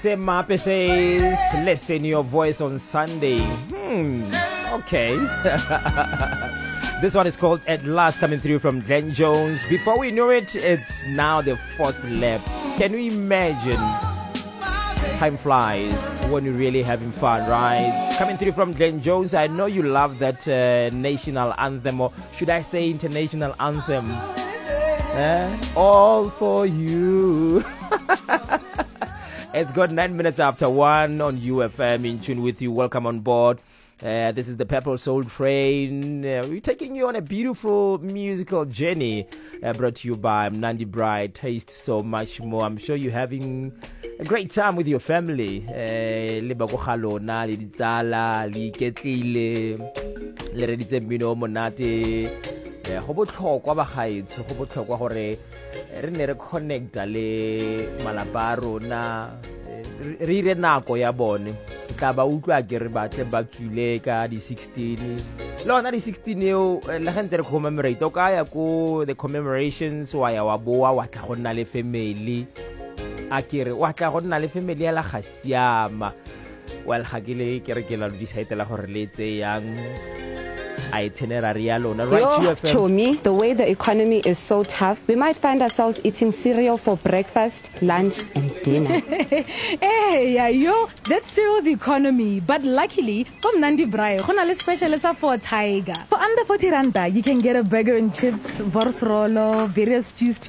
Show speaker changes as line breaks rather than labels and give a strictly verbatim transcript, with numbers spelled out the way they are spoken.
Mape says, listen your voice on Sunday. Hmm, okay. This one is called At Last, coming through from Glenn Jones. Before we know it, it's now the fourth lap. Can you imagine? Time flies when you're really having fun, right? Coming through from Glenn Jones, I know you love that uh, national anthem, or should I say international anthem? Eh? All for you. It's got nine minutes after one on U F M. In tune with you. Welcome on board. Uh, this is the Purple Soul Train. Uh, we're taking you on a beautiful musical journey uh, brought to you by Mnandi Bride. Taste so much more. I'm sure you're having a great time with your family. Le bakoghalona, le ditsala, le iketlile, le reditse mmino monate. Go botlhokwa ba gaetsho, go botlhokwa gore re ne re connecta le malapa a rona, re ire nako ya bone. Tla ba utlwa ke re batle ba tswile ka di sixteen. Le ona di sixteen eo le gente re commemorate o ka ya ko the commemorations wa ya wa boa wa tla go nna le family. A kere wa tla go nna le family ya la gasiama. Well ha ke le ke re ke la decide la gore le tse yang itinerary alone, right?
Yo, Chomi, the way the economy is so tough, we might find ourselves eating cereal for breakfast, lunch, and dinner.
Hey, yeah, yo, that's cereal's economy. But luckily, from Nandi Braai, we specialist for Tiger. For under forty randa, you can get a burger and chips, borsrolo, various juice.